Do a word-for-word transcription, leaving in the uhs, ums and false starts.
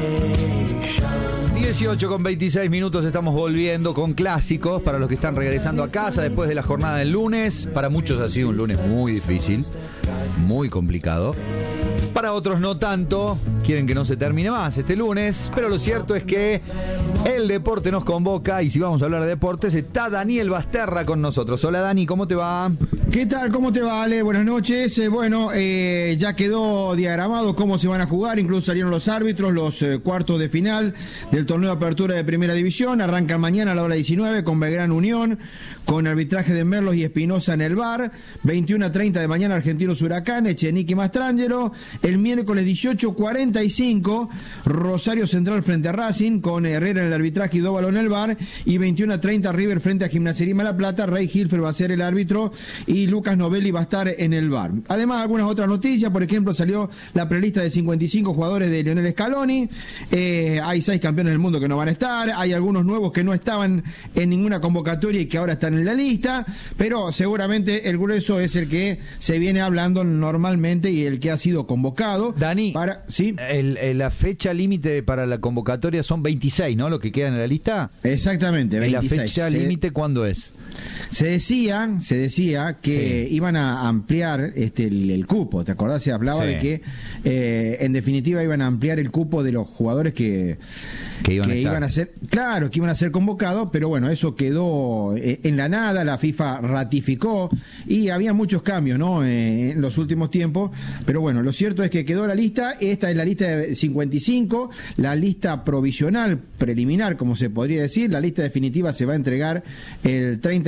dieciocho con veintiséis minutos, estamos volviendo con clásicos para los que están regresando a casa después de la jornada del lunes. Para muchos ha sido un lunes muy difícil, muy complicado. Para otros no tanto, quieren que no se termine más este lunes, pero lo cierto es que el deporte nos convoca y si vamos a hablar de deportes está Daniel Basterra con nosotros. Hola Dani, ¿cómo te va? ¿Qué tal? ¿Cómo te va, Ale? Buenas noches. Eh, bueno, eh, ya quedó diagramado cómo se van a jugar, incluso salieron los árbitros, los eh, cuartos de final del torneo de apertura de Primera División. Arrancan mañana a la hora diecinueve con Belgrano Unión, con arbitraje de Merlos y Espinosa en el V A R. veintiuno a treinta de mañana Argentinos Huracán, Echenique Mastrangelo. El miércoles dieciocho cuarenta y cinco Rosario Central frente a Racing, con Herrera en el arbitraje y Dóvalo en el V A R. Y veintiuno a treinta River frente a Gimnasia Grima La Plata. Rey Hilfer va a ser el árbitro y Lucas Novelli va a estar en el V A R. Además, algunas otras noticias. Por ejemplo, salió la prelista de cincuenta y cinco jugadores de Lionel Scaloni. Eh, hay seis campeones del mundo que no van a estar. Hay algunos nuevos que no estaban en ninguna convocatoria y que ahora están en la lista. Pero seguramente el grueso es el que se viene hablando normalmente y el que ha sido convocado. Dani, para, ¿sí? el, el, la fecha límite para la convocatoria son veintiséis, ¿no? Lo que queda en la lista. Exactamente, veintiséis. ¿Y la fecha se, límite cuándo es? Se decía, se decía que sí. iban a ampliar este el, el cupo. ¿Te acordás? Se hablaba sí. de que eh, en definitiva iban a ampliar el cupo de los jugadores que, que, iban, que a iban a ser, claro, que iban a ser convocados, pero bueno, eso quedó eh, en la nada. La FIFA ratificó y había muchos cambios, ¿no? Eh, en los últimos tiempos, pero bueno, lo cierto es que quedó la lista. Esta es la lista de cincuenta y cinco, la lista provisional, preliminar, como se podría decir. La lista definitiva se va a entregar el treinta